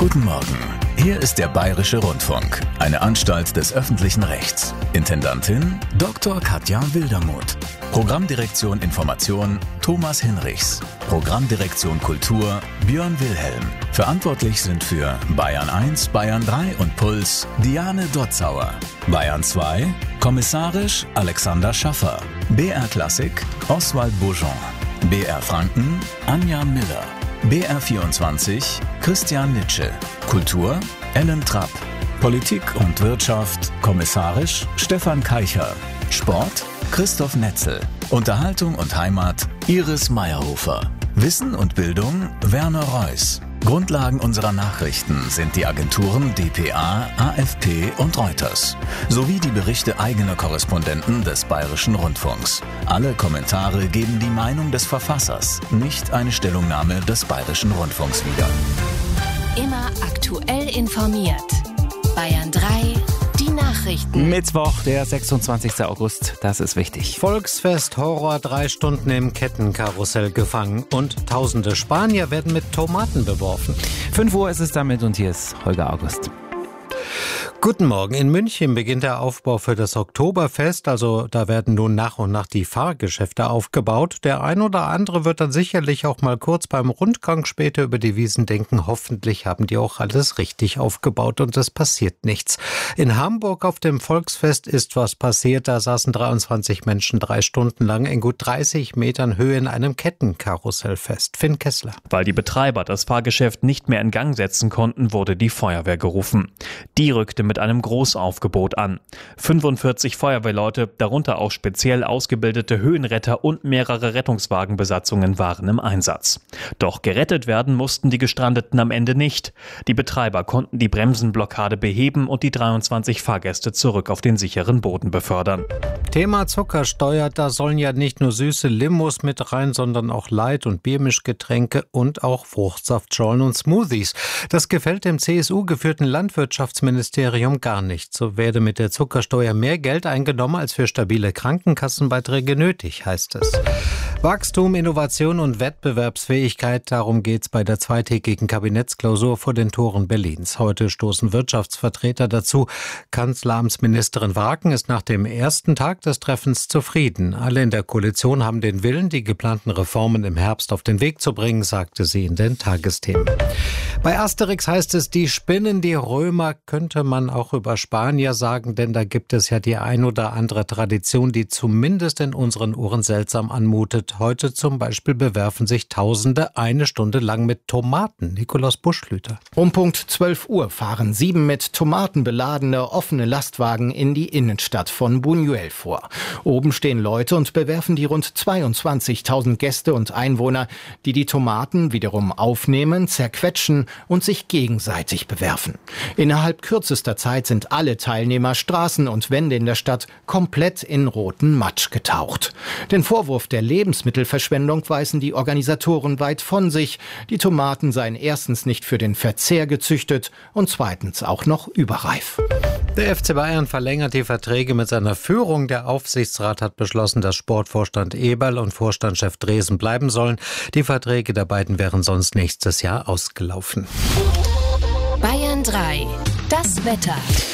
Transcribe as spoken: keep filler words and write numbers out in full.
Guten Morgen. Hier ist der Bayerische Rundfunk, eine Anstalt des öffentlichen Rechts. Intendantin Doktor Katja Wildermuth. Programmdirektion Information Thomas Hinrichs. Programmdirektion Kultur Björn Wilhelm. Verantwortlich sind für Bayern eins, Bayern drei und Puls Diane Dotzauer. Bayern zwei, kommissarisch Alexander Schaffer. B R Klassik Oswald Bourgeon. B R Franken Anja Miller. B R vierundzwanzig Christian Nitsche. Kultur Ellen Trapp. Politik und Wirtschaft kommissarisch Stefan Keicher. Sport Christoph Netzel. Unterhaltung und Heimat Iris Meyerhofer. Wissen und Bildung Werner Reuss. Grundlagen unserer Nachrichten sind die Agenturen D P A, A F P und Reuters, sowie die Berichte eigener Korrespondenten des Bayerischen Rundfunks. Alle Kommentare geben die Meinung des Verfassers, nicht eine Stellungnahme des Bayerischen Rundfunks wieder. Immer aktuell informiert. Bayern drei, die Nachrichten. Mittwoch, der sechsundzwanzigster August, das ist wichtig. Volksfest Horror, drei Stunden im Kettenkarussell gefangen und tausende Spanier werden mit Tomaten beworfen. fünf Uhr ist es damit und hier ist Holger August. Guten Morgen. In München beginnt der Aufbau für das Oktoberfest. Also da werden nun nach und nach die Fahrgeschäfte aufgebaut. Der ein oder andere wird dann sicherlich auch mal kurz beim Rundgang später über die Wiesen denken. Hoffentlich haben die auch alles richtig aufgebaut und es passiert nichts. In Hamburg auf dem Volksfest ist was passiert. Da saßen dreiundzwanzig Menschen drei Stunden lang in gut dreißig Metern Höhe in einem Kettenkarussell fest. Finn Kessler. Weil die Betreiber das Fahrgeschäft nicht mehr in Gang setzen konnten, wurde die Feuerwehr gerufen. Die rückte mit einem Großaufgebot an. fünfundvierzig Feuerwehrleute, darunter auch speziell ausgebildete Höhenretter und mehrere Rettungswagenbesatzungen waren im Einsatz. Doch gerettet werden mussten die Gestrandeten am Ende nicht. Die Betreiber konnten die Bremsenblockade beheben und die dreiundzwanzig Fahrgäste zurück auf den sicheren Boden befördern. Thema Zuckersteuer, da sollen ja nicht nur süße Limos mit rein, sondern auch Light- und Biermischgetränke und auch Fruchtsaftschorlen und Smoothies. Das gefällt dem C S U-geführten Landwirtschaftsministerium gar nicht. So werde mit der Zuckersteuer mehr Geld eingenommen als für stabile Krankenkassenbeiträge nötig, heißt es. Wachstum, Innovation und Wettbewerbsfähigkeit, darum geht's bei der zweitägigen Kabinettsklausur vor den Toren Berlins. Heute stoßen Wirtschaftsvertreter dazu. Kanzleramtsministerin Wagen ist nach dem ersten Tag des Treffens zufrieden. Alle in der Koalition haben den Willen, die geplanten Reformen im Herbst auf den Weg zu bringen, sagte sie in den Tagesthemen. Bei Asterix heißt es, die spinnen die Römer, könnte man auch über Spanier sagen, denn da gibt es ja die ein oder andere Tradition, die zumindest in unseren Ohren seltsam anmutet. Heute zum Beispiel bewerfen sich Tausende eine Stunde lang mit Tomaten. Nikolaus Buschlüter. Um Punkt zwölf Uhr fahren sieben mit Tomaten beladene offene Lastwagen in die Innenstadt von Buñuel vor. Oben stehen Leute und bewerfen die rund zweiundzwanzigtausend Gäste und Einwohner, die die Tomaten wiederum aufnehmen, zerquetschen und sich gegenseitig bewerfen. Innerhalb kürzester Zeit sind alle Teilnehmer, Straßen und Wände in der Stadt komplett in roten Matsch getaucht. Den Vorwurf der Lebensmittelverschwendung weisen die Organisatoren weit von sich. Die Tomaten seien erstens nicht für den Verzehr gezüchtet und zweitens auch noch überreif. Der F C Bayern verlängert die Verträge mit seiner Führung. Der Aufsichtsrat hat beschlossen, dass Sportvorstand Eberl und Vorstandschef Dresen bleiben sollen. Die Verträge der beiden wären sonst nächstes Jahr ausgelaufen. Bayern drei, das Wetter.